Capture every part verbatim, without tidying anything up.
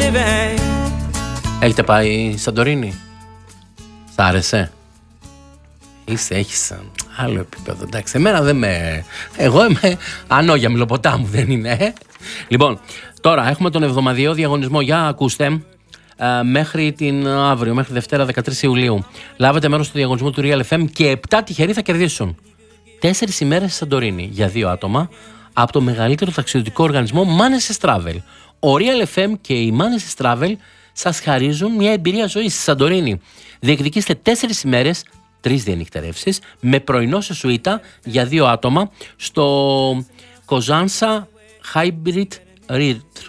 living. Έχετε πάει Σαντορίνη? Σ' άρεσε? Είσαι, έχεις άλλο επίπεδο. Εντάξει, εμένα δεν με... Εγώ είμαι ανώγια μιλοποτάμου, δεν είναι. Ε? Λοιπόν, τώρα έχουμε τον εβδομαδιαίο διαγωνισμό. Για ακούστε, ε, μέχρι την αύριο, μέχρι Δευτέρα δεκατρείς Ιουλίου. Λάβετε μέρος στο διαγωνισμό του Real εφ εμ και επτά τυχεροί θα κερδίσουν τέσσερις ημέρες στη Σαντορίνη για δύο άτομα από το μεγαλύτερο ταξιδιωτικό οργανισμό Maneses Travel. Ο Real εφ εμ και η Maneses Travel σας χαρίζουν μια εμπειρία ζωής στη Σαντορίνη. Διεκδικήστε τέσσερις ημέρες, τρεις διανυκτερεύσεις, με πρωινό σε σουίτα για δύο άτομα στο Kosansa Hybrid Retreat.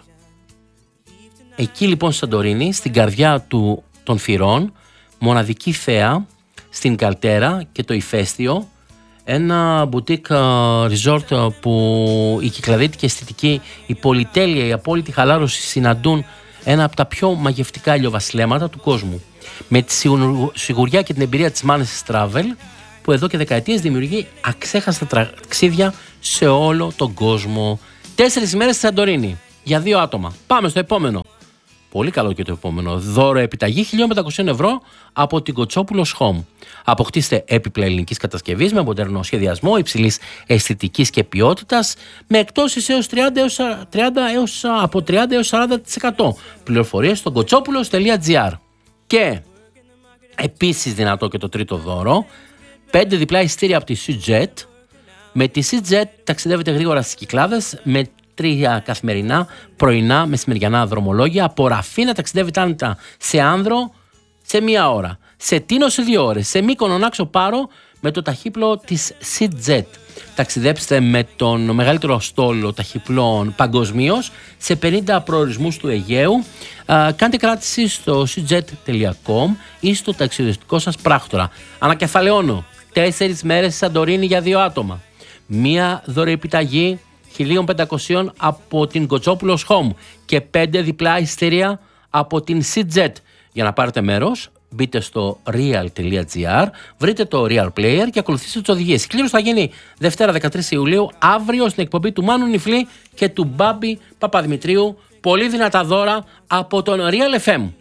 Εκεί λοιπόν στη Σαντορίνη, στην καρδιά του, των Φυρών, μοναδική θέα, στην Καλτέρα και το ηφαίστειο, ένα boutique resort που η κυκλαδίτικη αισθητική, η πολυτέλεια, η απόλυτη χαλάρωση συναντούν ένα από τα πιο μαγευτικά ηλιοβασιλέματα του κόσμου. Με τη σιγουριά και την εμπειρία της Maneses Travel, που εδώ και δεκαετίες δημιουργεί αξέχαστα ταξίδια σε όλο τον κόσμο. Τέσσερις ημέρες στη Σαντορίνη για δύο άτομα. Πάμε στο επόμενο. Πολύ καλό και το επόμενο. Δώρο επιταγή χίλια πεντακόσια ευρώ από την Κοτσόπουλος Home. Αποκτήστε έπιπλα ελληνικής κατασκευής με μοντέρνο σχεδιασμό, υψηλής αισθητικής και ποιότητας, με εκτόσεις έως τριάντα έως, τριάντα έως, από τριάντα έως σαράντα τοις εκατό. Πληροφορίες στο κοτσόπουλος τελεία τζι άρ. Και επίσης δυνατό και το τρίτο δώρο, πέντε διπλά εισιτήρια από τη SeaJet. Με τη SeaJet ταξιδεύετε γρήγορα στις Κυκλάδες με τρία καθημερινά, πρωινά, μεσημεριανά δρομολόγια. Από Ραφίνα ταξιδεύετε άνετα σε Άνδρο σε μία ώρα, σε Τίνο σε δύο ώρες, σε Μύκονο Νάξο Πάρο με το ταχύπλο της SeaJet. Ταξιδέψτε με τον μεγαλύτερο στόλο ταχυπλών παγκοσμίως σε πενήντα προορισμούς του Αιγαίου. Α, κάντε κράτηση στο seajet τελεία com ή στο ταξιδιωτικό σας πράκτορα. Ανακεφαλαιώνω, τέσσερις μέρες στη Σαντορίνη για δύο άτομα. Μία δωρεοεπιταγή χίλια πεντακόσια από την Κοτσόπουλος Home και πέντε διπλά εισιτήρια από την SeaJet. Για να πάρετε μέρος, μπείτε στο real τελεία τζι άρ, βρείτε το Real Player και ακολουθήστε τις οδηγίες. Η κλήρωση θα γίνει Δευτέρα δεκατρείς Ιουλίου, αύριο στην εκπομπή του Μάνου Νιφλή και του Μπάμπη Παπαδημητρίου. Πολύ δυνατά δώρα από τον Real εφ εμ.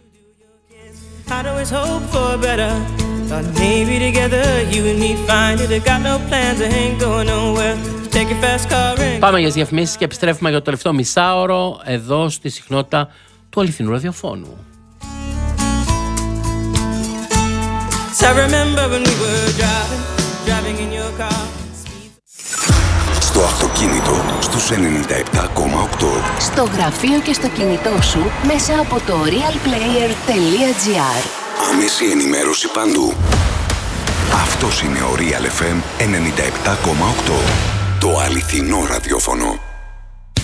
Πάμε για τις διαφημίσεις και επιστρέφουμε για το τελευταίο μισάωρο εδώ στη συχνότητα του αληθινού ραδιοφώνου. Στο αυτοκίνητο στους ενενήντα επτά κόμμα οκτώ. Στο γραφείο και στο κινητό σου μέσα από το real player τελεία τζι άρ. Άμεση ενημέρωση παντού. Αυτός είναι ο Real εφ εμ ενενήντα επτά κόμμα οκτώ. Το αληθινό ραδιόφωνο.